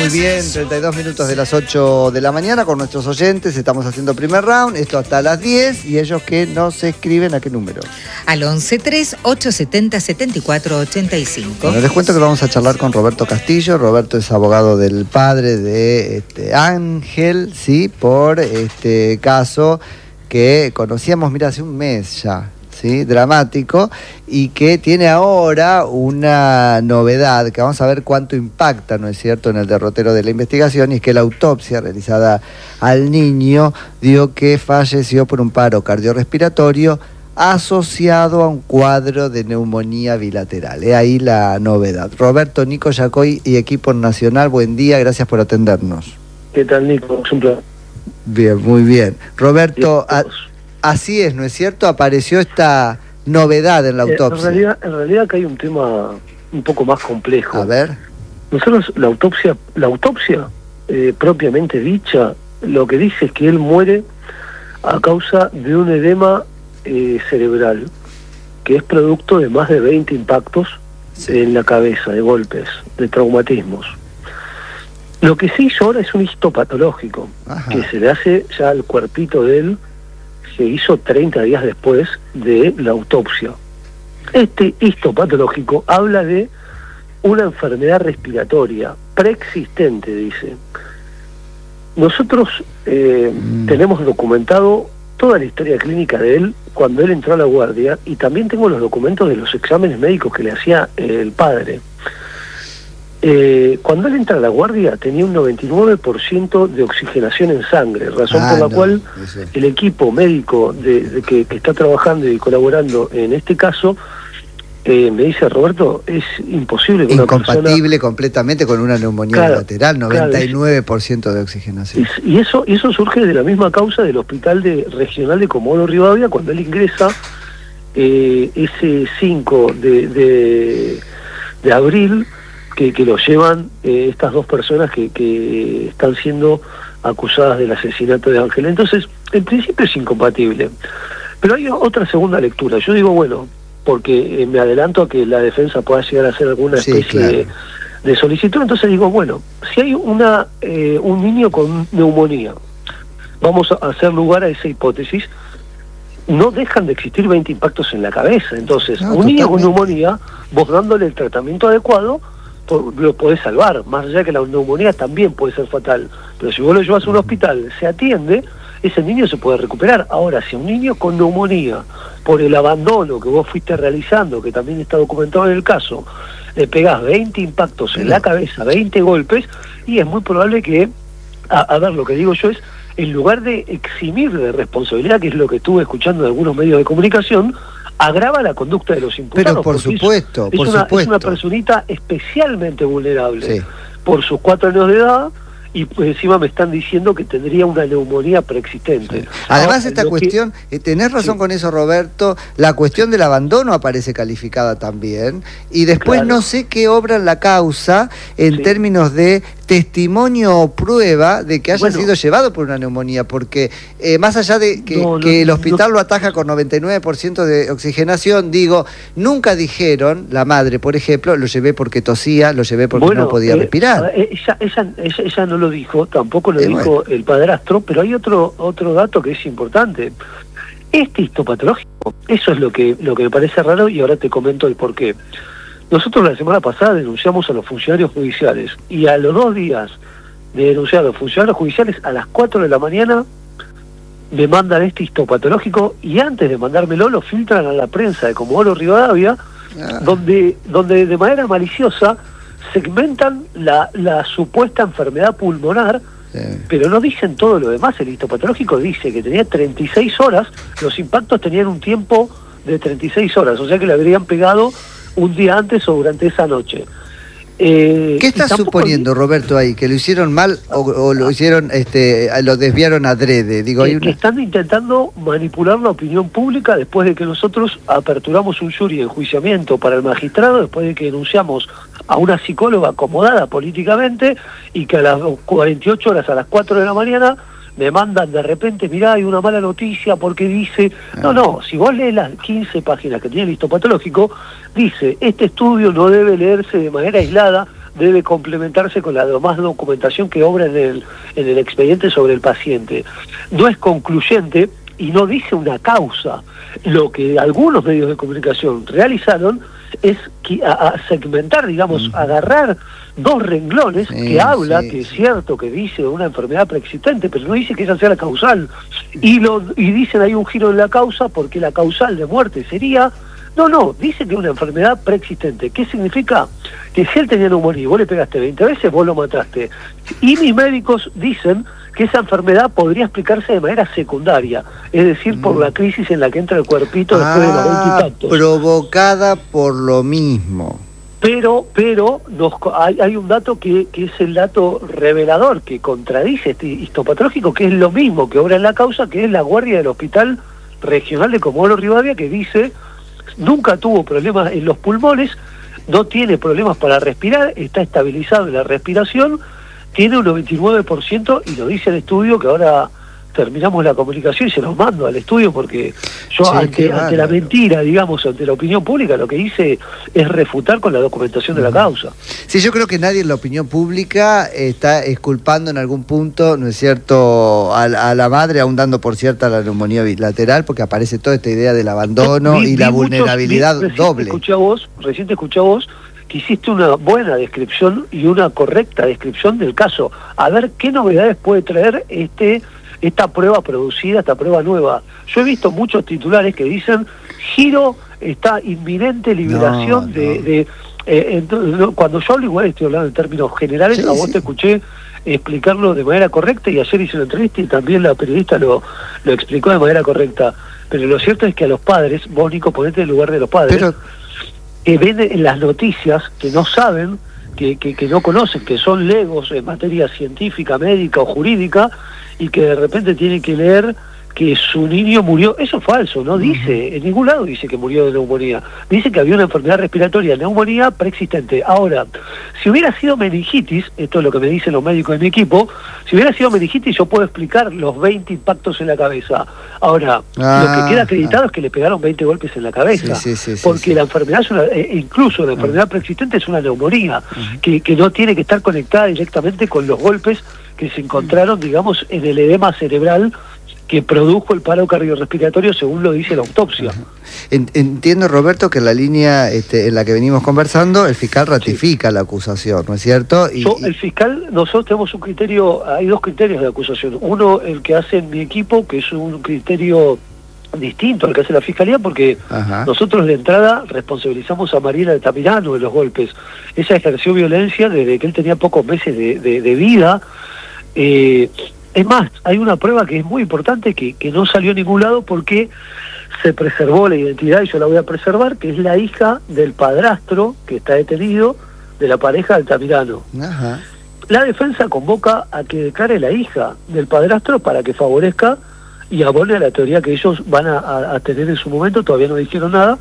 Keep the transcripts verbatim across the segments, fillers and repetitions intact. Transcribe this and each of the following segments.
Muy bien, treinta y dos minutos de las ocho de la mañana con nuestros oyentes. Estamos haciendo primer round, esto hasta las diez. Y ellos que nos escriben, ¿a qué número? Al once tres ocho setenta setenta y cuatro ochenta y cinco. Bueno, les cuento que vamos a charlar con Roberto Castillo. Roberto es abogado del padre de este, Ángel, sí, por este caso que conocíamos, mira, hace un mes ya. ¿Sí? Dramático, y que tiene ahora una novedad que vamos a ver cuánto impacta, ¿no es cierto?, en el derrotero de la investigación, y es que la autopsia realizada al niño dio que falleció por un paro cardiorrespiratorio asociado a un cuadro de neumonía bilateral. Es ahí la novedad. Roberto, Nico Yacoy y equipo nacional, buen día, gracias por atendernos. ¿Qué tal, Nico? Es un placer. Bien, muy bien. Roberto, a, así es, ¿no es cierto? Apareció esta novedad en la autopsia. En realidad, en realidad acá hay un tema un poco más complejo. A ver. Nosotros, la autopsia, la autopsia eh, propiamente dicha, lo que dice es que él muere a causa de un edema eh, cerebral, que es producto de más de veinte impactos sí. en la cabeza, de golpes, de traumatismos. Lo que se hizo ahora es un histopatológico, Ajá. que se le hace ya al cuerpito de él, se hizo treinta días después de la autopsia. Este histopatológico habla de una enfermedad respiratoria preexistente, dice. Nosotros eh, mm. tenemos documentado toda la historia clínica de él cuando él entró a la guardia, y también tengo los documentos de los exámenes médicos que le hacía eh, el padre. Eh, cuando él entra a la guardia tenía un noventa y nueve por ciento de oxigenación en sangre, razón ah, por la no, cual sí. el equipo médico de, de que, que está trabajando y colaborando en este caso eh, me dice, Roberto, es imposible que incompatible una persona... completamente con una neumonía claro, lateral, noventa y nueve por ciento de oxigenación. Y, y eso y eso surge de la misma causa del hospital de, regional de Comodoro Rivadavia, cuando él ingresa eh, ese cinco de, de, de abril, Que, que lo llevan eh, estas dos personas que, que están siendo acusadas del asesinato de Ángel. Entonces, en principio es incompatible. Pero hay otra segunda lectura. Yo digo, bueno, porque eh, me adelanto a que la defensa pueda llegar a hacer alguna especie sí, claro. de, de solicitud. Entonces digo, bueno, si hay una eh, un niño con neumonía, vamos a hacer lugar a esa hipótesis, no dejan de existir veinte impactos en la cabeza. Entonces, no, un totalmente. niño con neumonía, vos dándole el tratamiento adecuado, lo podés salvar, más allá que la neumonía también puede ser fatal, pero si vos lo llevas a un hospital, se atiende, ese niño se puede recuperar. Ahora, si a un niño con neumonía, por el abandono que vos fuiste realizando, que también está documentado en el caso, le pegás veinte impactos en la cabeza, veinte golpes, y es muy probable que, a, a ver, lo que digo yo es, en lugar de eximir de responsabilidad, que es lo que estuve escuchando de algunos medios de comunicación, agrava la conducta de los imputados. Pero por supuesto, es, por es una, supuesto. Es una personita especialmente vulnerable sí. por sus cuatro años de edad, y pues encima me están diciendo que tendría una neumonía preexistente. Sí. Además, ah, esta cuestión, que... eh, tenés razón sí. con eso, Roberto, la cuestión del abandono aparece calificada también, y después claro. no sé qué obra en la causa en sí. términos de testimonio o prueba de que haya bueno, sido llevado por una neumonía, porque eh, más allá de que, no, no, que el hospital no, lo ataja con noventa y nueve por ciento de oxigenación, digo, nunca dijeron, la madre, por ejemplo, lo llevé porque tosía, lo llevé porque bueno, no podía eh, respirar. Ella, ella, ella, ella no lo dijo, tampoco lo eh, dijo bueno. el padrastro, pero hay otro otro dato que es importante. Este histopatológico, eso es lo que lo que me parece raro, y ahora te comento el por qué. Nosotros la semana pasada denunciamos a los funcionarios judiciales, y a los dos días de denunciar a los funcionarios judiciales, a las cuatro de la mañana me mandan este histopatológico, y antes de mandármelo lo filtran a la prensa de Comodoro Rivadavia, ah. donde, donde de manera maliciosa segmentan la, la supuesta enfermedad pulmonar, sí. pero no dicen todo lo demás. El histopatológico dice que tenía treinta y seis horas, los impactos tenían un tiempo de treinta y seis horas, o sea que le habrían pegado un día antes o durante esa noche. Eh, ¿Qué estás suponiendo, Roberto, ahí? ¿Que lo hicieron mal o, o lo hicieron, este, lo desviaron adrede? Digo, que, hay una... que están intentando manipular la opinión pública después de que nosotros aperturamos un jury de enjuiciamiento para el magistrado, después de que denunciamos a una psicóloga acomodada políticamente, y que a las cuarenta y ocho horas, a las cuatro de la mañana, me mandan de repente, mirá, hay una mala noticia porque dice... Ah. No, no, si vos lees las quince páginas que tiene el histopatológico, dice, este estudio no debe leerse de manera aislada, debe complementarse con la demás documentación que obra en el, en el expediente sobre el paciente. No es concluyente y no dice una causa. Lo que algunos medios de comunicación realizaron es que, a, a segmentar, digamos, uh-huh. agarrar dos renglones sí, que habla, sí, que es cierto que dice de una enfermedad preexistente, pero no dice que esa sea la causal. Y, lo, y dicen hay un giro en la causa porque la causal de muerte sería... No, no, dice que es una enfermedad preexistente. ¿Qué significa? Que si él tenía neumonía y vos le pegaste veinte veces, vos lo mataste. Y mis médicos dicen que esa enfermedad podría explicarse de manera secundaria, es decir, por la crisis en la que entra el cuerpito ah, después de los veinte y tantos. Provocada por lo mismo. Pero, pero nos, hay, hay un dato que, que es el dato revelador, que contradice este histopatológico, que es lo mismo que obra en la causa, que es la guardia del Hospital Regional de Comodoro Rivadavia, que dice... Nunca tuvo problemas en los pulmones, no tiene problemas para respirar, está estabilizado en la respiración, tiene un noventa y nueve por ciento y lo dice el estudio, que ahora terminamos la comunicación y se los mando al estudio porque yo sí, ante, ante la mentira, digamos, ante la opinión pública, lo que hice es refutar con la documentación de la causa. Sí, yo creo que nadie en la opinión pública está exculpando en algún punto, ¿no es cierto?, a, a la madre, aún dando por cierta la neumonía bilateral, porque aparece toda esta idea del abandono vi, y vi la muchos, vulnerabilidad vi, doble. Recién te escuché a vos, recién te escuché a vos que hiciste una buena descripción y una correcta descripción del caso. A ver qué novedades puede traer este... esta prueba producida, esta prueba nueva. Yo he visto muchos titulares que dicen giro, está inminente liberación no, de... No. de eh, entonces, no, cuando yo hablo igual estoy hablando en términos generales, sí, a vos sí. te escuché explicarlo de manera correcta y ayer hice una entrevista y también la periodista lo, lo explicó de manera correcta. Pero lo cierto es que a los padres, vos Nico, ponete en el lugar de los padres, Pero... que ven en las noticias, que no saben, que, que, que no conocen, que son legos en materia científica, médica o jurídica, y que de repente tiene que leer que su niño murió. Eso es falso, no dice, en ningún lado dice que murió de neumonía. Dice que había una enfermedad respiratoria, neumonía preexistente. Ahora, si hubiera sido meningitis, esto es lo que me dicen los médicos de mi equipo, si hubiera sido meningitis yo puedo explicar los veinte impactos en la cabeza. Ahora, ah, lo que queda acreditado ah. es que le pegaron veinte golpes en la cabeza, sí, sí, sí, porque sí, sí. la enfermedad es una, eh, incluso la enfermedad preexistente es una neumonía, uh-huh. que, que no tiene que estar conectada directamente con los golpes que se encontraron, digamos, en el edema cerebral que produjo el paro cardiorrespiratorio, según lo dice la autopsia. Entiendo, Roberto, que en la línea este, en la que venimos conversando, el fiscal ratifica sí. la acusación, ¿no es cierto? Y, Yo, el fiscal, nosotros tenemos un criterio, hay dos criterios de acusación. Uno, el que hace mi equipo, que es un criterio distinto al que hace la fiscalía, porque Ajá. nosotros de entrada responsabilizamos a Mariela Altamirano de los golpes. Ella ejerció violencia desde que él tenía pocos meses de, de, de vida. Eh, es más, hay una prueba que es muy importante que, que no salió a ningún lado porque se preservó la identidad y yo la voy a preservar, que es la hija del padrastro que está detenido de la pareja de Altamirano. Ajá. La defensa convoca a que declare la hija del padrastro para que favorezca y abone a la teoría que ellos van a, a, a tener en su momento, todavía no dijeron nada.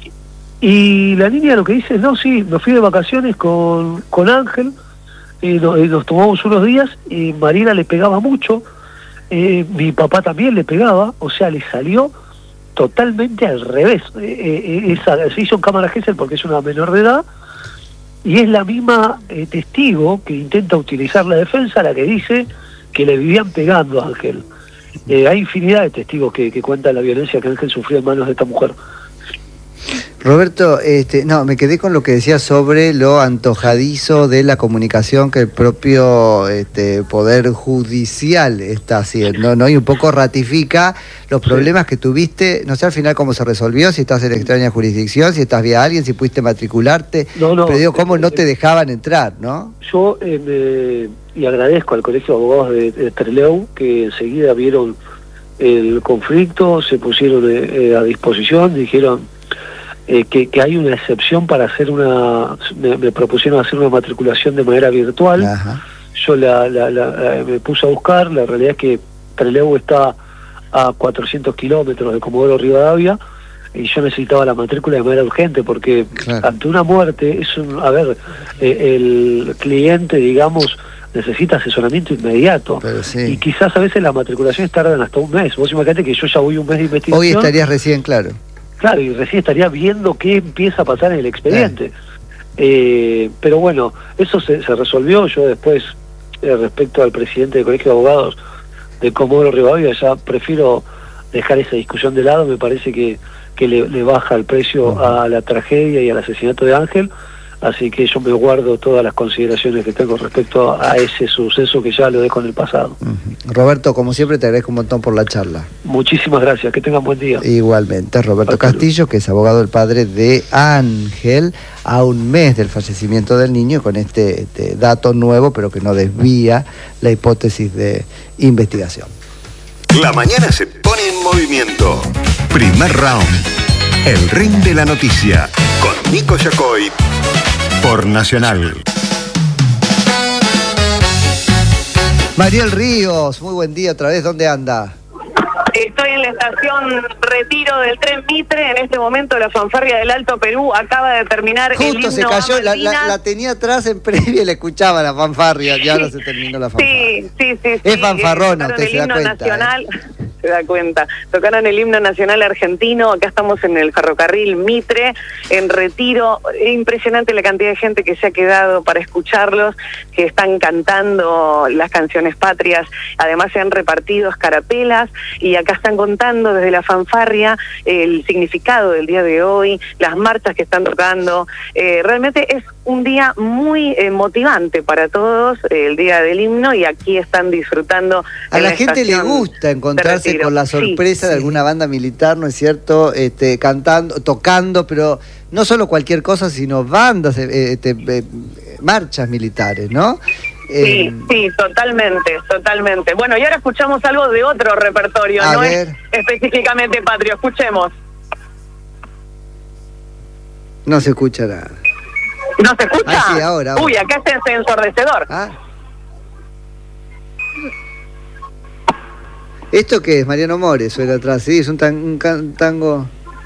Y la niña lo que dice, no, sí, me fui de vacaciones con, con Ángel, y nos, y nos tomamos unos días, y Mariela le pegaba mucho, eh, mi papá también le pegaba, o sea, le salió totalmente al revés. Eh, eh, esa, se hizo en cámara Gesell porque es una menor de edad, y es la misma eh, testigo que intenta utilizar la defensa la que dice que le vivían pegando a Ángel. Eh, hay infinidad de testigos que, que cuentan la violencia que Ángel sufrió en manos de esta mujer. Roberto, este, no, me quedé con lo que decías sobre lo antojadizo de la comunicación que el propio este, Poder Judicial está haciendo, ¿no? Y un poco ratifica los problemas sí. que tuviste, no sé al final cómo se resolvió, si estás en extraña jurisdicción, si estás vía alguien, si pudiste matricularte, no, no, pero digo, cómo eh, no te dejaban entrar, ¿no? Yo, eh, me, y agradezco al Colegio de Abogados de, de Trelew, que enseguida vieron el conflicto, se pusieron eh, a disposición, dijeron... Eh, que, que hay una excepción para hacer una, me, me propusieron hacer una matriculación de manera virtual. Ajá. Yo la, la, la, me puse a buscar, la realidad es que Trelew está a cuatrocientos kilómetros de Comodoro Rivadavia y yo necesitaba la matrícula de manera urgente porque claro. ante una muerte, es un, a ver, eh, el cliente, digamos, necesita asesoramiento inmediato. Sí. Y quizás a veces las matriculaciones tardan hasta un mes. Vos imaginate que yo ya voy un mes de investigación. Hoy estarías recién claro. Claro, y recién estaría viendo qué empieza a pasar en el expediente. Eh, pero bueno, eso se, se resolvió. Yo después, eh, respecto al presidente del Colegio de Abogados de Comodoro Rivadavia, ya prefiero dejar esa discusión de lado. Me parece que, que le, le baja el precio a la tragedia y al asesinato de Ángel, así que yo me guardo todas las consideraciones que tengo respecto a ese suceso, que ya lo dejo en el pasado. Uh-huh. Roberto, como siempre, te agradezco un montón por la charla. Muchísimas gracias, que tengan buen día. Igualmente, Roberto Hasta Castillo, que es abogado del padre de Ángel, a un mes del fallecimiento del niño, con este, este dato nuevo, pero que no desvía la hipótesis de investigación. La mañana se pone en movimiento. Primer round. El ring de la noticia. Con Nico Yacoy. Por Nacional. Mariel Ríos, muy buen día otra vez. ¿Dónde anda? Estoy en la estación Retiro del tren Mitre. En este momento la fanfarria del Alto Perú acaba de terminar. Justo el himno se cayó, a la, la, Malvinas. la tenía atrás en previa y le escuchaba la fanfarria, y ahora se terminó la fanfarria. Sí, sí, sí. Es sí, fanfarrona, eh, usted el se da himno cuenta, nacional, se da cuenta. Tocaron el himno nacional argentino. Acá estamos en el ferrocarril Mitre, en Retiro. Impresionante la cantidad de gente que se ha quedado para escucharlos, que están cantando las canciones patrias. Además se han repartido escarapelas y acá están contando desde la fanfarria el significado del día de hoy, las marchas que están tocando. Eh, realmente es un día muy eh, motivante para todos, eh, el día del himno, y aquí están disfrutando. A la, la gente le gusta encontrarse con la sorpresa sí, de alguna sí. banda militar, ¿no es cierto? Este, cantando, tocando, pero no solo cualquier cosa, sino bandas, eh, este, eh, marchas militares, ¿no? Sí, eh, sí, totalmente, totalmente. Bueno, y ahora escuchamos algo de otro repertorio, no ver. es específicamente patrio. Escuchemos. No se escucha nada. ¿No se escucha? Ah, sí, ahora, ahora. Uy, acá es ensordecedor. ¿Ah? ¿Esto qué es? Mariano More suena atrás, sí, es un, tan, un can, tango...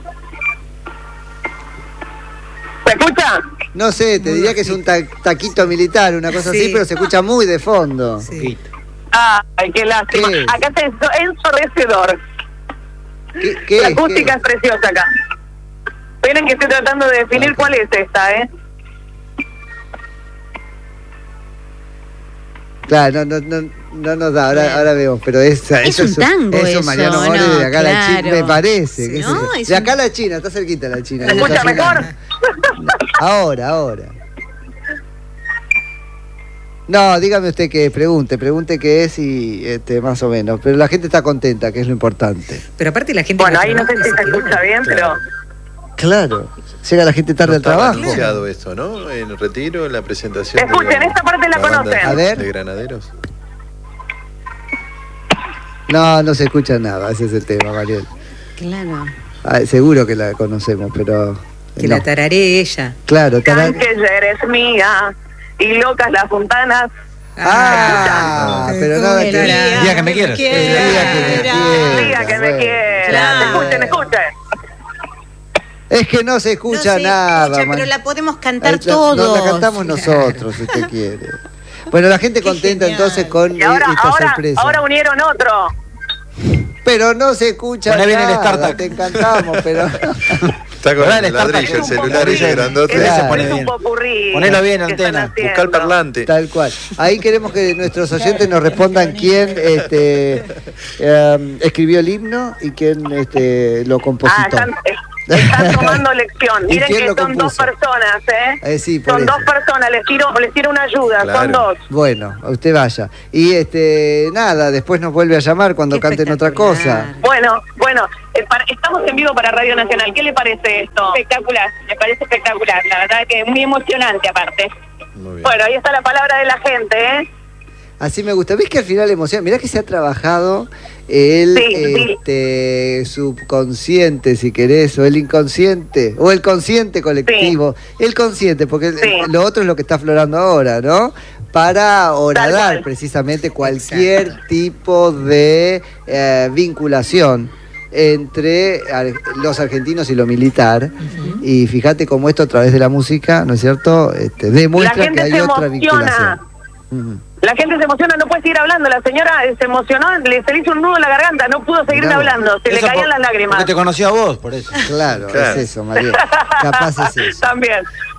¿Se escucha? No sé, te diría que es un ta taquito militar, una cosa sí. así, pero se escucha muy de fondo. Sí. Ah, ay, qué lástima. ¿Qué? Acá es ensordecedor. ¿Qué, qué La es, acústica qué? es preciosa acá. Esperen que estoy tratando de definir okay. cuál es esta, ¿eh? Claro, no, no, no, no nos da, ahora, ahora vemos, pero esa, es eso un tango, eso, eso Mariano More no, de acá claro. a la China, me parece. Sí, no, de es acá un... a la China, está cerquita la China. ¿Se escucha mejor? Ahora, ahora. No, dígame usted qué es, pregunte, pregunte qué es y este, más o menos, pero la gente está contenta, que es lo importante. Pero aparte la gente... Bueno, ahí no sé si se escucha bien, pero... Claro, llega la gente tarde no al trabajo. Anunciado esto, ¿no? En Retiro, en la presentación. Escuchen, de esta parte la, la conocen. A ver. De Granaderos. No, no se escucha nada, ese es el tema, Mariel. Claro. Ah, seguro que la conocemos, pero... Que no. la tararé ella. Claro, tararé. Que ya eres mía y locas las fontanas. Ah, ah pero nada que... El día que me quieras. El día que me quieras. El día que me quieras. Escuchen, escuchen. Es que no se escucha no se nada. Escucha, pero la podemos cantar la, todos. No, la cantamos nosotros, si usted quiere. Bueno, la gente contenta entonces con y ahora, esta ahora, sorpresa. Ahora unieron otro. Pero no se escucha bueno, nada. Viene el startup. Te encantamos, pero... Está con el, el ladrillo, el celular ese grandote. Claro. Se pone es un bien. popurrí. Ponelo bien, antena. Busca el parlante. Tal cual. Ahí queremos que nuestros oyentes nos respondan quién este, eh, escribió el himno y quién este, lo compositó. Ah, están, están tomando lección. Miren que son compuso? dos personas, ¿eh? eh sí, son eso. dos personas, les tiro, les tiro una ayuda, claro. son dos. Bueno, usted vaya. Y este nada, después nos vuelve a llamar cuando canten otra cosa. Bueno, bueno, eh, para, estamos en vivo para Radio Nacional. ¿Qué le parece esto? Espectacular, me parece espectacular. La verdad que es muy emocionante aparte. Muy bien. Bueno, ahí está la palabra de la gente, ¿eh? Así me gusta. ¿Ves que al final emociona? Mirá que se ha trabajado el sí, este, sí. subconsciente, si querés, o el inconsciente, o el consciente colectivo. Sí. El consciente, porque sí. lo otro es lo que está aflorando ahora, ¿no? Para horadar precisamente cualquier Exacto. tipo de eh, vinculación entre los argentinos y lo militar. Uh-huh. Y fíjate cómo esto a través de la música, ¿no es cierto? Este, demuestra que hay otra vinculación. Uh-huh. La gente se emociona, no puede seguir hablando. La señora se emocionó, le, se le hizo un nudo en la garganta, no pudo seguir claro. hablando, se eso le caían por, las lágrimas. Porque te conoció a vos, por eso. Claro, claro. Es eso, María. Capaz es eso. También.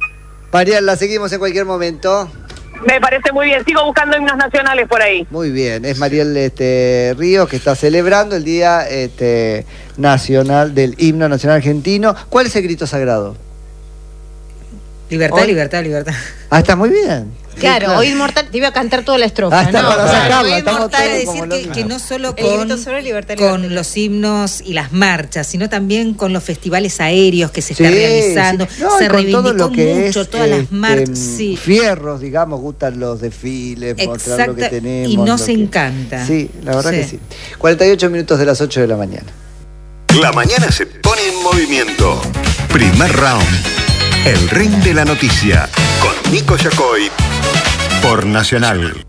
Mariel, la seguimos en cualquier momento. Me parece muy bien. Sigo buscando himnos nacionales por ahí. Muy bien, es Mariel este, Ríos que está celebrando el Día este, Nacional del Himno Nacional Argentino. ¿Cuál es el grito sagrado? Libertad, Hoy- libertad, libertad. Ah, está muy bien. Claro, Sí, hoy Inmortal te iba a cantar toda la estrofa. Ah, está, ¿no? bueno, o sea, Claro. calma, Hoy estamos Inmortal todos es como decir que, locos. que no solo El grito con, sobre libertad, con libertad. los himnos y las marchas, sino también con los festivales aéreos que se Sí, están realizando. sí. No, y se con reivindicó todo lo que mucho, es, todas las este, marchas. Sí. Fierros, digamos, gustan los desfiles, mostrar lo que Exacta, tenemos. y lo nos que- encanta. Sí, la verdad Sí. que sí. cuarenta y ocho minutos de las ocho de la mañana. La mañana se pone en movimiento. Primer round. El ring de la noticia. Con Nico Yacoy. Por Nacional.